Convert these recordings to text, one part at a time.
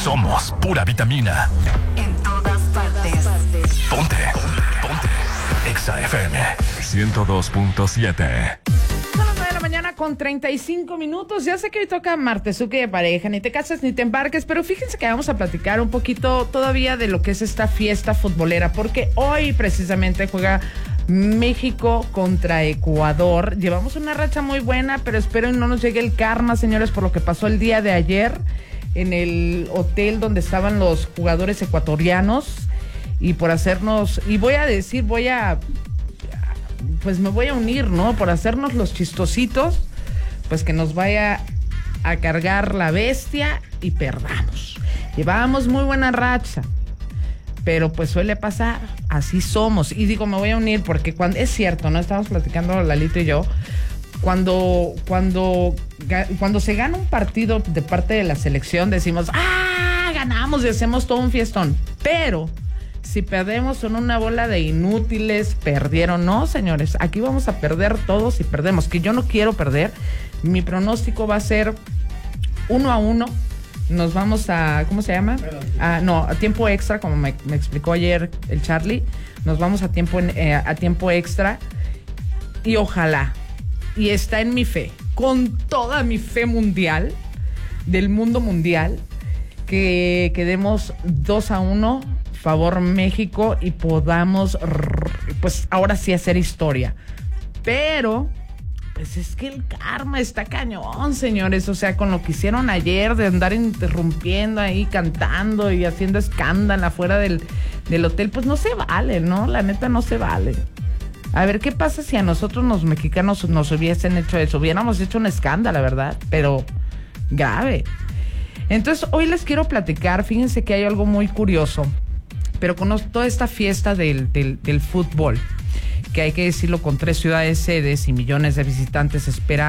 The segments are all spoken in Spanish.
Somos pura vitamina. En todas partes. Ponte. Exa FM 102.7. Son las 9 de la mañana con 35 minutos. Ya sé que hoy toca martesuque de pareja. Ni te cases ni te embarques. Pero fíjense que vamos a platicar un poquito todavía de lo que es esta fiesta futbolera. Porque hoy precisamente juega México contra Ecuador. Llevamos una racha muy buena, pero espero no nos llegue el karma, señores, por lo que pasó el día de ayer en el hotel donde estaban los jugadores ecuatorianos. Y por hacernos, y pues me voy a unir, ¿no? Por hacernos los chistositos, pues que nos vaya a cargar la bestia y perdamos. Llevábamos muy buena racha, pero pues suele pasar, así somos. Y digo, me voy a unir porque cuando es cierto, ¿no? Estamos platicando Lalito y yo, cuando se gana un partido de parte de la selección, decimos, ganamos y hacemos todo un fiestón, pero si perdemos son una bola de inútiles, perdieron. No, señores, aquí vamos a perder todos y perdemos, que yo no quiero perder. Mi pronóstico va a ser 1-1. Nos vamos a, ¿cómo se llama? A tiempo extra, como me explicó ayer el Charlie. Nos vamos a tiempo extra. Y ojalá, y está en mi fe, con toda mi fe mundial, del mundo mundial, que quedemos 2-1 favor México y podamos, pues ahora sí hacer historia. Pero pues es que el karma está cañón, señores. O sea, con lo que hicieron ayer de andar interrumpiendo ahí, cantando y haciendo escándalo afuera del hotel, pues no se vale, ¿no? La neta no se vale. A ver, ¿qué pasa si a nosotros los mexicanos nos hubiesen hecho eso? Hubiéramos hecho un escándalo, ¿verdad? Pero grave. Entonces, hoy les quiero platicar, fíjense que hay algo muy curioso, pero con toda esta fiesta del fútbol, que hay que decirlo, con 3 ciudades sedes y millones de visitantes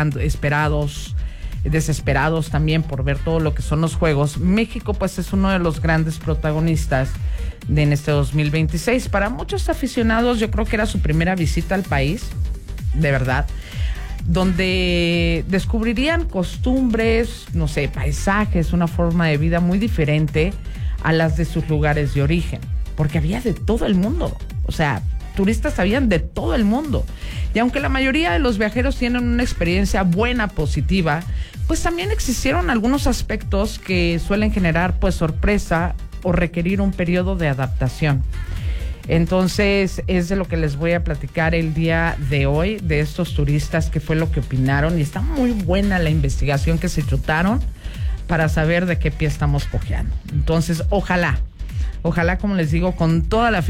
desesperados también por ver todo lo que son los juegos, México pues es uno de los grandes protagonistas en este 2026. Para muchos aficionados yo creo que era su primera visita al país, de verdad, donde descubrirían costumbres, no sé, paisajes, una forma de vida muy diferente a las de sus lugares de origen, porque había de todo el mundo, o sea, turistas habían de todo el mundo. Y aunque la mayoría de los viajeros tienen una experiencia buena, positiva, pues también existieron algunos aspectos que suelen generar pues sorpresa o requerir un periodo de adaptación. Entonces es de lo que les voy a platicar el día de hoy, de estos turistas, que fue lo que opinaron, y está muy buena la investigación que se chutaron para saber de qué pie estamos cojeando. Entonces ojalá, como les digo, con toda la